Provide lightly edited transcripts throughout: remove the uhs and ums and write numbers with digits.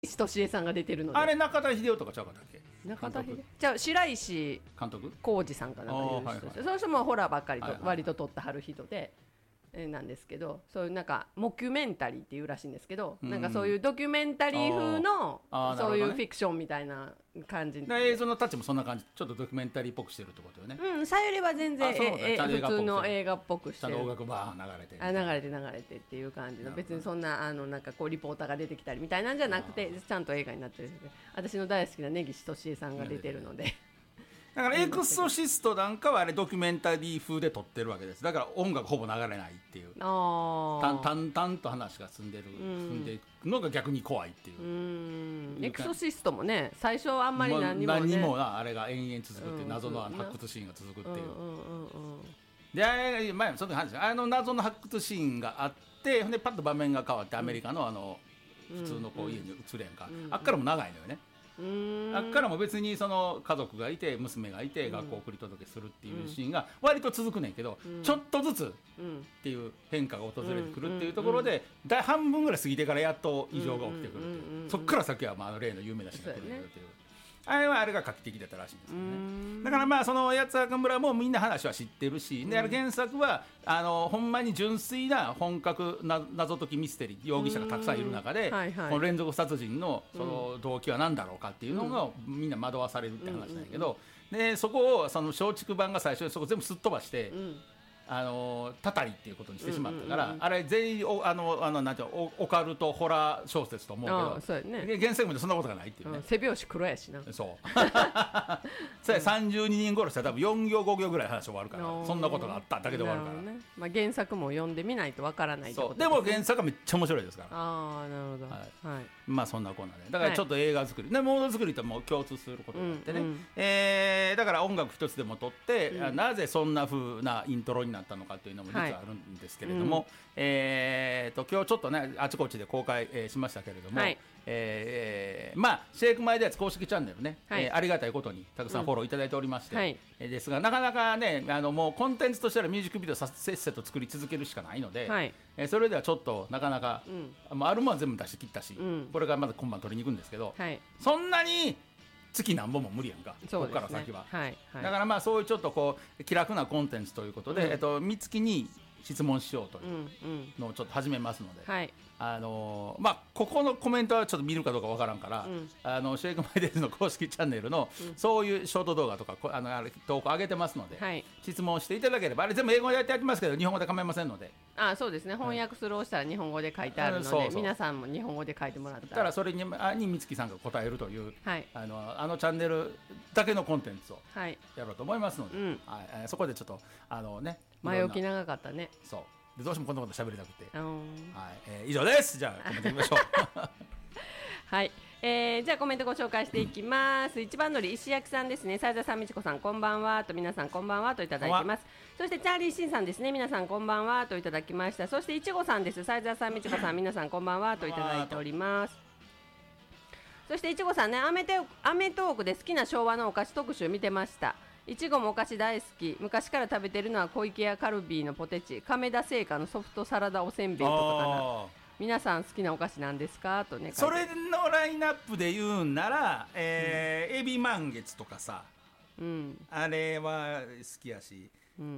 仁志さんが出てるので。 あれ中田秀夫とかちゃうかったっけ？ 中田秀夫じゃあ白石監督浩二さんかなんかいう人です、その人もホラーばっかりと割と撮ってはる人で、なんですけど、そういうなんかモキュメンタリーっていうらしいんですけど、なんかそういうドキュメンタリー風のそういうフィクションみたいな感じで、 映像のタッチもそんな感じ、ちょっとドキュメンタリーっぽくしてるってことよね。 さゆりは全然普通の映画っぽくしてる、 ちゃんと音楽バー流れて流れてっていう感じの、別にそんななんかこうリポーターが出てきたりみたいなんじゃなくて、ちゃんと映画になってるので、私の大好きな根岸俊恵さんが出てるので。 だからエクソシストなんかはあれドキュメンタリー風で撮ってるわけです。だから音楽ほぼ流れないっていう、淡々と話が進んでいくのが逆に怖いっていう。 エクソシストもね、最初あんまり何もなあれが延々続くっていう謎の発掘シーンが続くっていう。で前その話、謎の発掘シーンがあって、でパッと場面が変わってアメリカの普通のこう家に移れんか、あっからも長いのよね。あっからも別にその家族がいて娘がいて学校送り届けするっていうシーンが割と続くねんけど、ちょっとずつっていう変化が訪れてくるっていうところで、半分ぐらい過ぎてからやっと異常が起きてくるっていう、そっから先は例の有名なシーンが来るっていう。あれが画期的だったらしいんですよね。だからその八つ墓村もみんな話は知ってるし、で原作はほんまに純粋な本格謎解きミステリー、容疑者がたくさんいる中で、この連続殺人のその動機は何だろうかっていうのがみんな惑わされるって話なんやけど、でそこをその松竹版が最初にそこ全部すっ飛ばして、たたりっていうことにしてしまったから、あれ全員なんていうのオカルトホラー小説と思うけど、原作もそんなことがないっていうね。 背拍子黒やしな。 そうそれ32人殺したら多分4行5行ぐらい話終わるから、そんなことがあっただけで終わるから、 原作も読んでみないとわからないってことですね。 でも原作はめっちゃ面白いですから。 なるほど、 そんなこんなで、だからちょっと映画作りでモード作りとも共通することがあってね、だから音楽一つでも撮って、なぜそんな風なイントロになったのかというのも実はあるんですけれども、今日ちょっとねあちこちで公開、しましたけれども、シェイクマイデーツ公式チャンネルね、ありがたいことにたくさんフォローいただいておりまして、ですがなかなかねもうコンテンツとしてはミュージックビデオせっせと作り続けるしかないので、それではちょっとなかなか、あるものは全部出し切ったし、これからまだ今晩取りに行くんですけど、そんなに月何本も無理やんか、ここから先は。だからそういうちょっとこう気楽なコンテンツということで、三月に質問しようというのをちょっと始めますので、ここのコメントはちょっと見るかどうかわからんから、シェイクマイデーズの公式チャンネルの、そういうショート動画とか投稿上げてますので、質問していただければ、あれ全部英語でやってますけど日本語で構いませんので。 そうですね、翻訳するをしたら日本語で書いてあるので、皆さんも日本語で書いてもらったらそれに美月さんが答えるという、あのチャンネルだけのコンテンツをやろうと思いますので、そこでちょっと前置き長かったね。 そうでどうしてもこんなこと喋りたくて、以上です。じゃあコメントいきましょうはい、じゃあコメントご紹介していきます。一番乗り石焼さんですね。斉田さん、みちこさんこんばんはと、皆さんこんばんはといただいてます。そしてチャーリーシンさんですね。皆さんこんばんはといただきました。そしていちごさんです。斉田さん、みちこさん皆さんこんばんはといただいております。そしていちごさんね、アメトークで好きな昭和のお菓子特集見てました。いちごもお菓子大好き。昔から食べてるのは小池屋カルビーのポテチ、亀田製菓のソフトサラダおせんべいとかかな。皆さん好きなお菓子なんですかとね。 それのラインナップで言うんなら、エビ満月とかさ、あれは好きやし、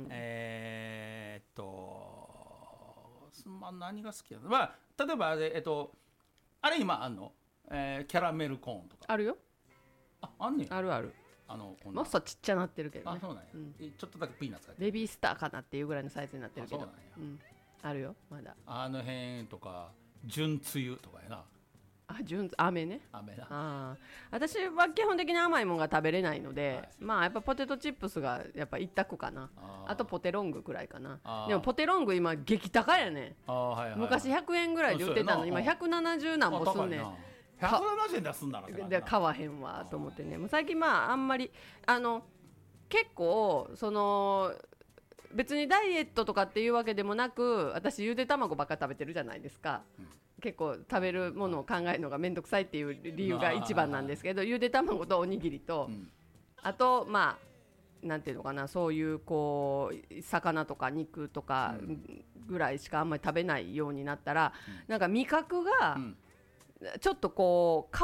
何が好きやの、例えばあれ今あんの、キャラメルコーンとかあるよ。 あんねん。 あるある。もっとちっちゃなってるけどね。 そうなんや、ちょっとだけピーナッツがベビースターかなっていうぐらいのサイズになってるけど。あるよまだ。 あの辺とか純つゆとかやな。 飴ね。 飴な。 私は基本的に甘いものが食べれないので、やっぱポテトチップスがやっぱ一択かな。あとポテロングくらいかな。でもポテロング今激高やね。昔100円ぐらいで売ってたのに今170何もすんねん。 170円出すんならで買わへんわと思ってね。もう最近あんまり結構その別にダイエットとかっていうわけでもなく、私ゆで卵ばっか食べてるじゃないですか。結構食べるものを考えるのがめんどくさいっていう理由が一番なんですけど、ゆで卵とおにぎりと、あとなんていうのかな、そういうこう魚とか肉とかぐらいしかあんまり食べないようになったら、なんか味覚がちょっとこう